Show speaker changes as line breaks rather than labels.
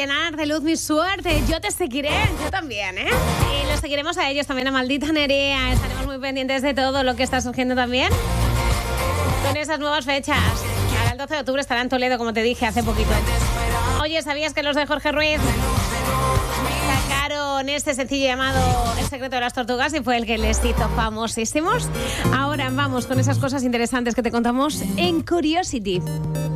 llenar de luz mi suerte. Yo te seguiré, yo también, ¿eh? Y los seguiremos a ellos también, a Maldita Nerea. Estaremos muy pendientes de todo lo que está surgiendo también con esas nuevas fechas. Ahora el 12 de octubre estará en Toledo, como te dije hace poquito. Oye, ¿sabías que los de Jorge Ruiz sacaron este sencillo llamado El secreto de las tortugas y fue el que les hizo famosísimos? Ahora vamos con esas cosas interesantes que te contamos en Curiosity.